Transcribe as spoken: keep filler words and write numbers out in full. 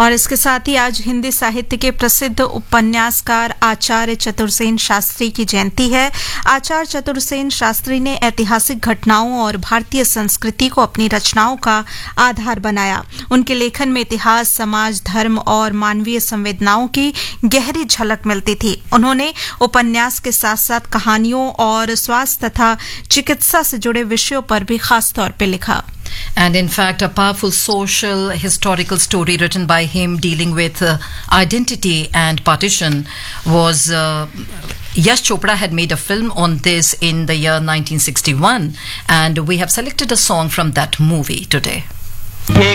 और इसके साथ ही आज हिंदी साहित्य के प्रसिद्ध उपन्यासकार आचार्य चतुरसेन शास्त्री की जयंती है। आचार्य चतुरसेन शास्त्री ने ऐतिहासिक घटनाओं और भारतीय संस्कृति को अपनी रचनाओं का आधार बनाया। उनके लेखन में इतिहास, समाज, धर्म और मानवीय संवेदनाओं की गहरी झलक मिलती थी। उन्होंने उपन्यास के साथ साथ कहानियों और स्वास्थ्य तथा चिकित्सा से जुड़े विषयों पर भी खास तौर पर लिखा। And in fact, a powerful social historical story written by him dealing with uh, identity and partition was uh, Yash Chopra had made a film on this in the year nineteen sixty-one, and we have selected a song from that movie today.